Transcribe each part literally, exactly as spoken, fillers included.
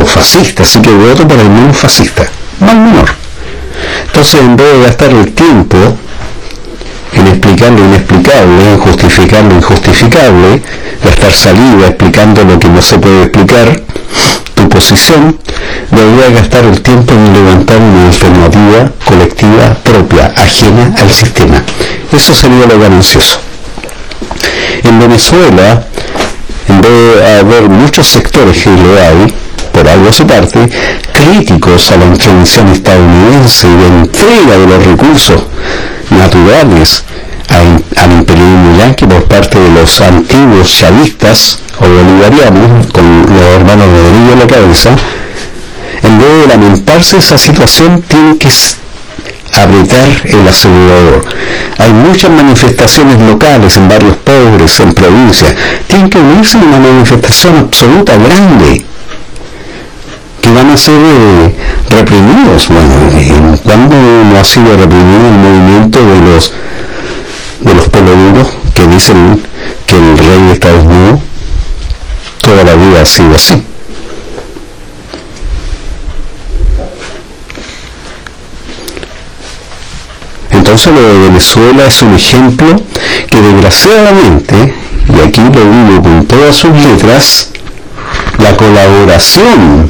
o fascista, así que voto por el menos fascista, más menor. Entonces, en vez de gastar el tiempo en explicar lo inexplicable, en justificar lo injustificable, gastar saliva explicando lo que no se puede explicar, tu posición, deberías gastar el tiempo en levantar una alternativa colectiva propia, ajena al sistema. Eso sería lo ganancioso. En Venezuela, en vez de haber muchos sectores que lo hay, por algo a su parte, críticos a la intervención estadounidense y de entrega de los recursos naturales a, al imperialismo yanqui por parte de los antiguos chavistas o bolivarianos, con los hermanos Rodríguez en la cabeza, en vez de lamentarse esa situación, tienen que apretar el acelerador. Hay muchas manifestaciones locales en barrios pobres, en provincias. Tienen que unirse en una manifestación absoluta, grande, que van a ser eh, reprimidos. Bueno, ¿cuándo no ha sido reprimido el movimiento de los de los peloduros que dicen que el rey está desnudo? Toda la vida ha sido así. Entonces lo de Venezuela es un ejemplo que desgraciadamente, y aquí lo digo con todas sus letras, la colaboración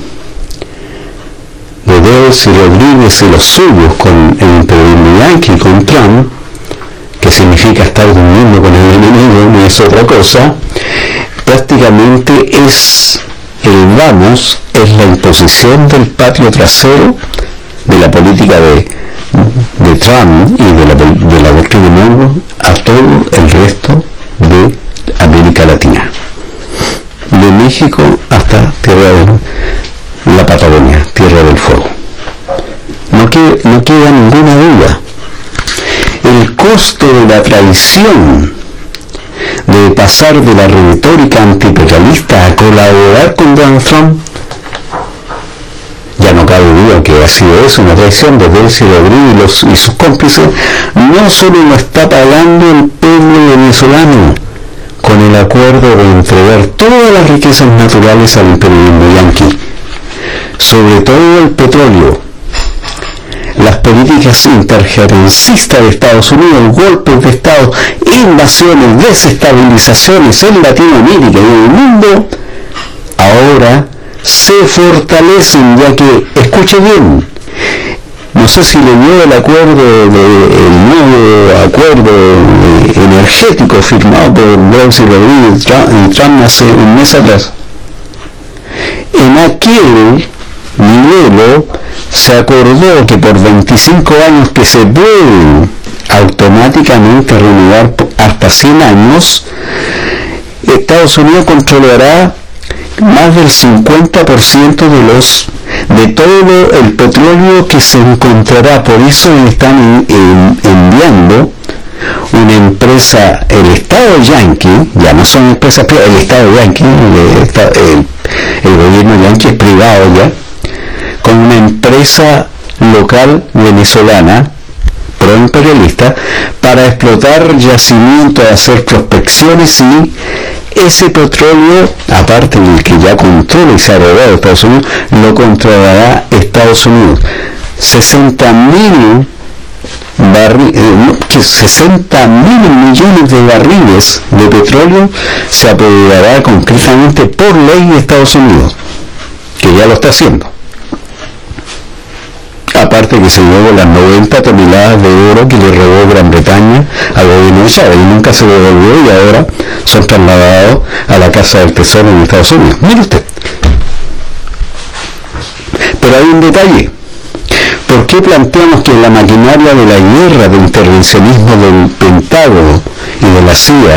de Delcy Rodríguez y los suyos con el imperialismo yanqui, con Trump, que significa estar durmiendo con el enemigo, no es otra cosa, prácticamente es el vamos, es la imposición del patio trasero de la política de, de Trump y de la, de la doctrina Monroe a todo el resto de América Latina, de México hasta tierra de la Patagonia, Tierra del Fuego. No, que, no queda ninguna duda. El costo de la traición de pasar de la retórica antiimperialista a colaborar con Donald Trump, ya no cabe duda que ha sido eso, una traición de Delcy Rodríguez y, los, y sus cómplices. No solo lo está pagando el pueblo venezolano con el acuerdo de entregar todas las riquezas naturales al imperialismo yanqui, sobre todo el petróleo, las políticas intergerencistas de Estados Unidos, golpes de Estado, invasiones, desestabilizaciones en Latinoamérica y en el mundo, ahora se fortalecen, ya que, escuche bien, no sé si leyó el acuerdo, de, el nuevo acuerdo energético firmado por Delcy Rodríguez y Trump hace un mes atrás. En aquel nivel se acordó que por veinticinco años que se pueden automáticamente renovar hasta cien años, Estados Unidos controlará más del cincuenta por ciento de los de todo el petróleo que se encontrará. Por eso están en, en, enviando una empresa, el Estado yanqui, ya no son empresas privadas, el Estado yanqui, el, el, el gobierno yanqui es privado ya, con una empresa local venezolana proimperialista para explotar yacimientos, hacer prospecciones, y ese petróleo, aparte del que ya controla y se ha robado Estados Unidos, lo controlará Estados Unidos. sesenta mil barriles, eh, sesenta mil millones de barriles de petróleo se apoderará concretamente por ley de Estados Unidos, que ya lo está haciendo. Aparte que se llevó las noventa toneladas de oro que le robó Gran Bretaña al gobierno de Chávez y nunca se devolvió, y ahora son trasladados a la Casa del Tesoro en Estados Unidos. Mire usted. Pero hay un detalle. ¿Por qué planteamos que la maquinaria de la guerra, de intervencionismo del Pentágono y de la C I A